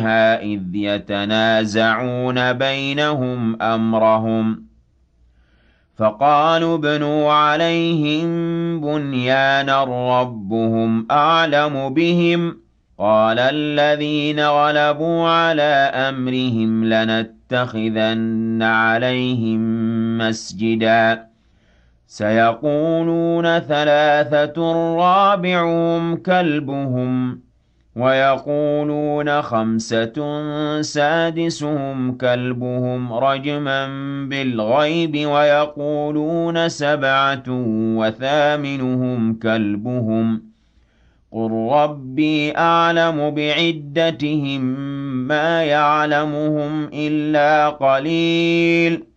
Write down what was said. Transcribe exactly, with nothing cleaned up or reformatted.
فِيهَا إِذْ يَتَنَازَعُونَ بَيْنَهُمْ أَمْرَهُمْ فَقَالُوا ابْنُوا عَلَيْهِم بُنْيَانًا رَّبُّهُمْ أَعْلَمُ بِهِمْ قَالَ الَّذِينَ غَلَبُوا عَلَىٰ أَمْرِهِمْ لَنَتَّخِذَنَّ عَلَيْهِم مَّسْجِدًا سَيَقُولُونَ ثَلَاثَةٌ رَّابِعُهُمْ كَلْبُهُمْ وَيَقُولُونَ خَمْسَةٌ سَادِسُهُمْ كَلْبُهُمْ رَجْمًا بِالْغَيْبِ وَيَقُولُونَ سَبْعَةٌ وَثَامِنُهُمْ كَلْبُهُمْ قُل رَّبِّي أَعْلَمُ بِعِدَّتِهِم مَّا يَعْلَمُهُمْ إِلَّا قَلِيلٌ